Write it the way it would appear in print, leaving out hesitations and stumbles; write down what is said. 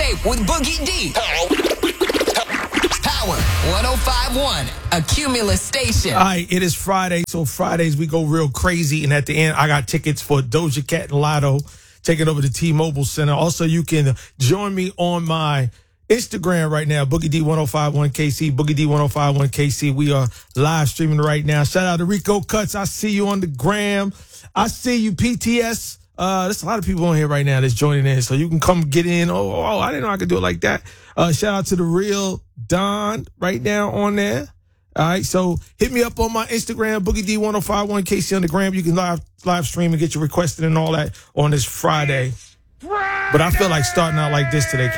Escape with Boogie D. Power 105.1, a Cumulus station. All right, it is Friday, so Fridays we go real crazy, and at the end, I got tickets for Doja Cat and Lotto taking over the T-Mobile Center. Also, you can join me on my Instagram right now, Boogie D 1051 KC, Boogie D 1051 KC. We are live streaming right now. Shout out to Rico Cuts. I see you on the gram. I see you, PTS. There's a lot of people on here right now that's joining in, so you can come get in. Oh, I didn't know I could do it like that. Shout out to the real Don right now on there. All right, so hit me up on my Instagram, Boogie D 1051 KC on the gram. You can live stream and get your requested and all that on this Friday. But I feel like starting out like this today.